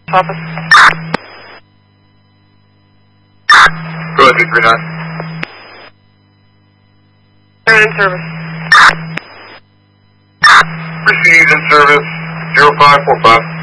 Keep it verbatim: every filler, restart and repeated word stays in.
Office. Go ahead, three nine. They're in service. Received in service, zero five four five.